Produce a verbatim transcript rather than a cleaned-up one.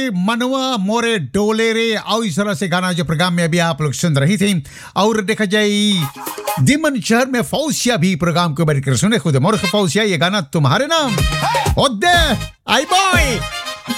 मनवा मोरे डोले रे और इस तरह से गाना जो प्रोग्राम में अभी आप लोग सुन रही थी। और देखा जाए दिमन शहर में फौसिया भी प्रोग्राम को बैठ कर सुने खुद मोर फौसिया ये गाना तुम्हारे नाम ओदे आई बॉय